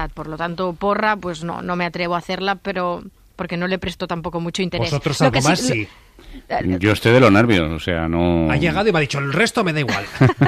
realidad. Por lo tanto, porra, pues no me atrevo a hacerla, pero porque no le presto tampoco mucho interés. Vosotros algo más, sí. Yo estoy de los nervios, o sea, no... Ha llegado y me ha dicho, el resto me da igual.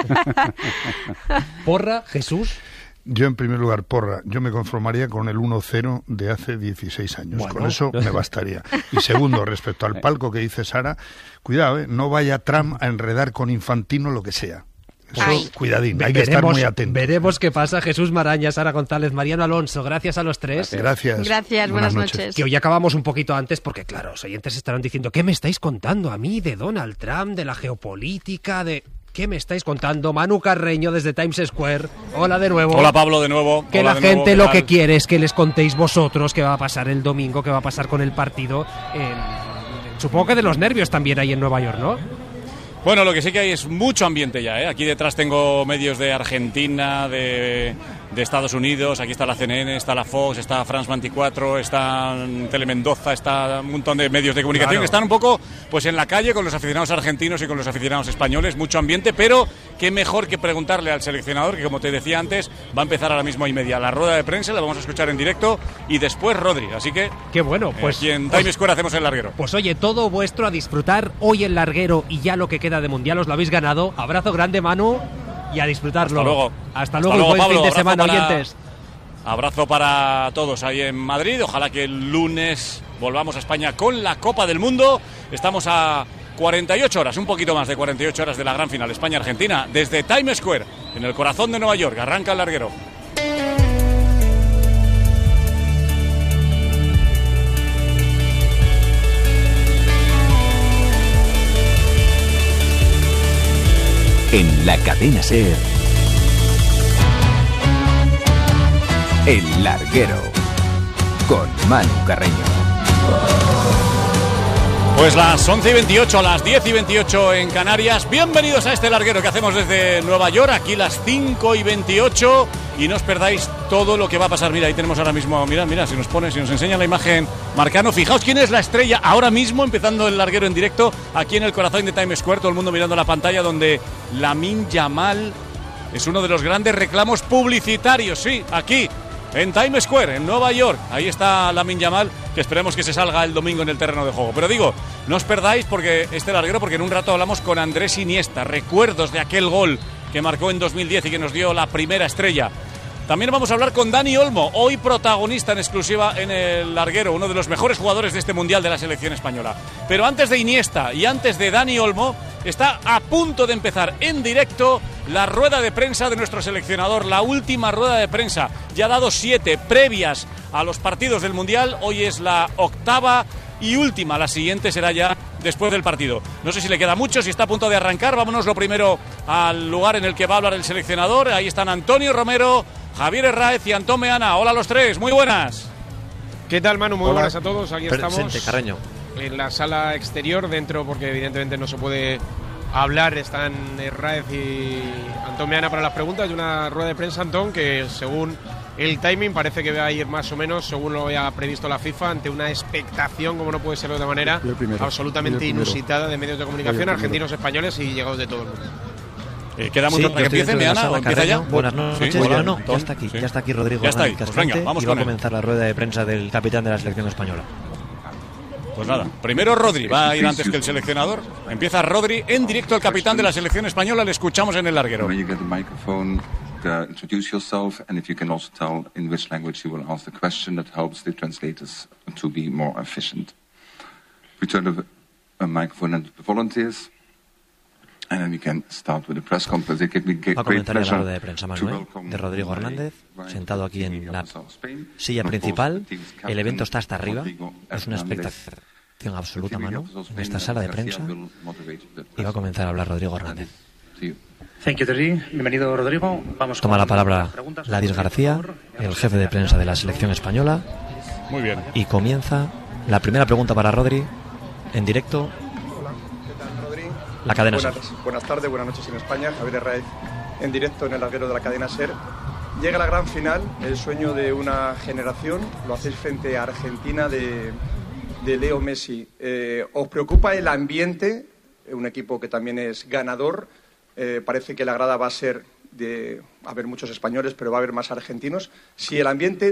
Porra, Jesús. Yo, en primer lugar, porra, yo me conformaría con el 1-0 de hace 16 años. Bueno, con eso me bastaría. Y segundo, respecto al palco que dice Sara, cuidado, no vaya Trump a enredar con Infantino lo que sea. Eso, cuidadín, hay que estar muy atento. Veremos qué pasa. Jesús Maraña, Sara González, Mariano Alonso, gracias a los tres. Gracias. Buenas noches. Que hoy acabamos un poquito antes porque, claro, los oyentes estarán diciendo, ¿qué me estáis contando a mí de Donald Trump, de la geopolítica, de... ¿Qué me estáis contando? Manu Carreño desde Times Square. Hola de nuevo. Hola Pablo de nuevo. Que Hola la de nuevo, gente lo que quiere es que les contéis vosotros qué va a pasar el domingo, qué va a pasar con el partido. Supongo que de los nervios también hay en Nueva York, ¿no? Bueno, lo que sí que hay es mucho ambiente ya, ¿eh? Aquí detrás tengo medios de Argentina, de Estados Unidos, aquí está la CNN, está la Fox, está France 24, está Telemendoza, está un montón de medios de comunicación que están un poco pues en la calle con los aficionados argentinos y con los aficionados españoles, mucho ambiente, pero qué mejor que preguntarle al seleccionador, que como te decía antes, va a empezar ahora mismo y media la rueda de prensa, la vamos a escuchar en directo y después Rodri, así que... Qué bueno, pues... aquí en Times Square hacemos el larguero. Pues oye, todo vuestro a disfrutar hoy el larguero y ya lo que queda de Mundial os lo habéis ganado. Abrazo grande, Manu, y a disfrutarlo. Hasta luego y buen Pablo, fin de semana, oyentes. Abrazo para todos ahí en Madrid. Ojalá que el lunes volvamos a España con la Copa del Mundo. Estamos a 48 horas, un poquito más de 48 horas de la gran final España-Argentina. Desde Times Square, en el corazón de Nueva York. Arranca el larguero. En la cadena SER, El Larguero, con Manu Carreño. Pues las 11:28, las 10:28 en Canarias. Bienvenidos a este larguero que hacemos desde Nueva York, aquí las 5:28. Y no os perdáis todo lo que va a pasar. Mira, ahí tenemos ahora mismo, mira, si nos enseña la imagen Marcano. Fijaos quién es la estrella ahora mismo, empezando el larguero en directo, aquí en el corazón de Times Square, todo el mundo mirando la pantalla, donde Lamine Yamal es uno de los grandes reclamos publicitarios, sí, aquí, en Times Square, en Nueva York. Ahí está Lamine Yamal, que esperemos que se salga el domingo en el terreno de juego. Pero digo, no os perdáis porque este larguero, porque en un rato hablamos con Andrés Iniesta, recuerdos de aquel gol que marcó en 2010 y que nos dio la primera estrella. También vamos a hablar con Dani Olmo, hoy protagonista en exclusiva en el larguero, uno de los mejores jugadores de este Mundial de la selección española. Pero antes de Iniesta y antes de Dani Olmo, está a punto de empezar en directo la rueda de prensa de nuestro seleccionador, la última rueda de prensa. Ya ha dado 7 previas a los partidos del Mundial, hoy es la 8ª y última, la siguiente será ya después del partido. No sé si le queda mucho, si está a punto de arrancar. Vámonos lo primero al lugar en el que va a hablar el seleccionador. Ahí están Antonio Romero, Javier Herráez y Antón Meana. Hola a los tres, muy buenas. ¿Qué tal, Manu? Muy buenas a todos. Aquí Presente, estamos Carreño. En la sala exterior, dentro porque evidentemente no se puede hablar. Están Herráez y Antón Meana para las preguntas de una rueda de prensa, Antón, que según el timing parece que va a ir más o menos según lo había previsto la FIFA, ante una expectación, como no puede ser de otra manera, absolutamente inusitada de medios de comunicación argentinos, españoles y llegados de todo el mundo. Queda muy pronto que empiece, Meana, ¿o empieza ya? Buenas noches. Sí, Bueno, ya está aquí Rodrigo Hernández Cascante, y va a comenzar la rueda de prensa del capitán de la selección española. Pues nada, primero Rodri, va a ir antes que el seleccionador. Empieza Rodri, en directo el capitán de la selección española, le escuchamos en el larguero. Introduce yourself, and if you can also tell in which language you will ask the question, that helps the translators to be more efficient. We turn the microphone into the volunteers, and then we can start with the press conference. Va a comenzar la rueda de prensa, Manuel, de Rodrigo Hernández, sentado aquí en la silla principal. El evento está hasta arriba, es una expectación absoluta, Manu, en esta sala de prensa, y va a comenzar a hablar Rodrigo Hernández. Thank you, Terry. Bienvenido, Rodrigo. Vamos. Toma la palabra Ladis García, el jefe de prensa de la selección española. Muy bien. Y comienza la primera pregunta para Rodri, en directo. Hola, ¿qué tal, Rodri? La cadena SER. Buenas tardes, buenas noches en España. Javier Herráez, en directo en el larguero de la cadena SER. Llega la gran final, el sueño de una generación. Lo hacéis frente a Argentina de Leo Messi. ¿Os preocupa el ambiente? Un equipo que también es ganador. Parece que la grada va a ser de haber muchos españoles, pero va a haber más argentinos. Si el ambiente